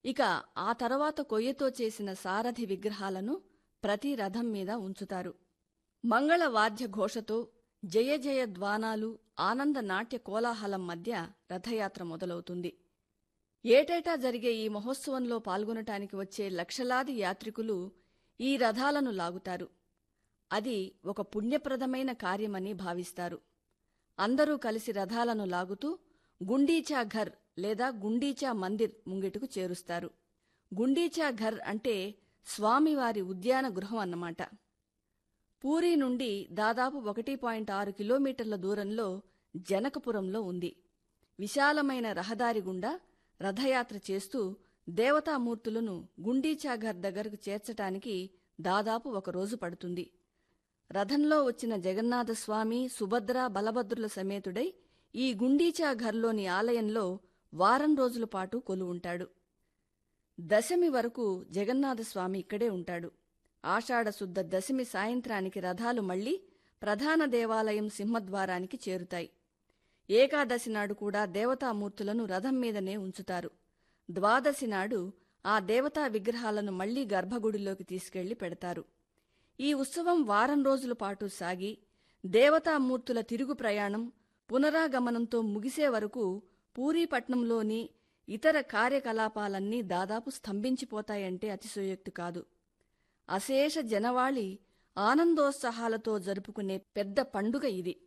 ఇక ఆ తర్వాత కొయ్యతో చేసిన సారథి విగ్రహాలను ప్రతి రథం మీద ఉంచుతారు. మంగళ వాద్య ఘోషతో జయ జయ ధ్వానాలు, ఆనంద నాట్య కోలాహలం మధ్య రథయాత్ర మొదలవుతుంది. ఏటేటా జరిగే ఈ మహోత్సవంలో పాల్గొనటానికి వచ్చే లక్షలాది యాత్రికులు ఈ రథాలను లాగుతారు. అది ఒక పుణ్యప్రదమైన కార్యమని భావిస్తారు. అందరూ కలిసి రథాలను లాగుతూ గుండీచా ఘర్ లేదా గుండీచా మందిర్ ముంగిటకు చేరుస్తారు. గుండీచా ఘర్ అంటే స్వామివారి ఉద్యాన గృహం అన్నమాట. పూరీ నుండి దాదాపు 1.6 కిలోమీటర్ల దూరంలో జనకపురంలో ఉంది. విశాలమైన రహదారి గుండా రథయాత్ర చేస్తూ దేవతామూర్తులను గుండీచాఘర్ దగ్గరకు చేర్చటానికి దాదాపు 1 రోజు పడుతుంది. రథంలో వచ్చిన జగన్నాథస్వామి, సుభద్ర, బలభద్రుల సమేతుడై ఈ గుండీచాఘర్లోని ఆలయంలో వారం రోజుల పాటు కొలువుంటాడు. దశమి వరకు జగన్నాథస్వామి ఇక్కడే ఉంటాడు. ఆషాఢశుద్ధ దశమి సాయంత్రానికి రథాలు మళ్లీ ప్రధాన దేవాలయం సింహద్వారానికి చేరుతాయి. ఏకాదశి నాడు కూడా దేవతామూర్తులను రథం మీదనే ఉంచుతారు. ద్వాదశి నాడు ఆ దేవతా విగ్రహాలను మళ్లీ గర్భగుడిలోకి తీసుకెళ్లి పెడతారు. ఈ ఉత్సవం వారం రోజుల పాటు సాగి దేవతామూర్తుల తిరుగు ప్రయాణం పునరాగమనంతో ముగిసే వరకు పూరీపట్నంలోని ఇతర కార్యకలాపాలన్నీ దాదాపు స్తంభించిపోతాయంటే అతిశయోక్తి కాదు. అశేష జనవాళి ఆనందోత్సాహాలతో జరుపుకునే పెద్ద పండుగ ఇది.